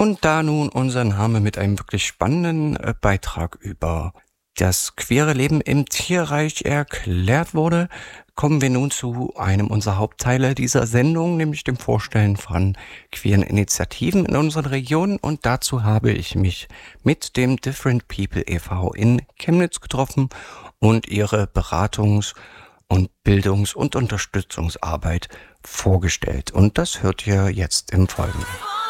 Und da nun unser Name mit einem wirklich spannenden Beitrag über das queere Leben im Tierreich erklärt wurde, kommen wir nun zu einem unserer Hauptteile dieser Sendung, nämlich dem Vorstellen von queeren Initiativen in unseren Regionen. Und dazu habe ich mich mit dem Different People e.V. in Chemnitz getroffen und ihre Beratungs- und Bildungs- und Unterstützungsarbeit vorgestellt. Und das hört ihr jetzt im Folgenden.